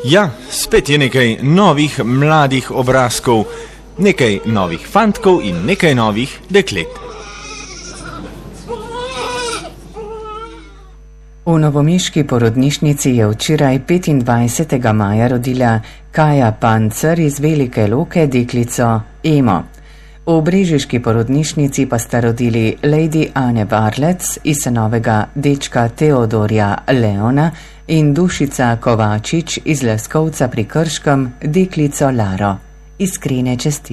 Ja, spet je nekaj novih mladih obrazkov, nekaj novih fantkov in nekaj novih deklet. V novomeški porodnišnici je včeraj 25. maja rodila Kaja Pancer iz Velike Loke deklico Emo. V brežiški porodnišnici pa sta rodili Lady Ane Varlec iz novega dečka Teodorja Leona in Dušica Kovačič iz Leskovca pri Krškem deklico Laro. Iskrene česti.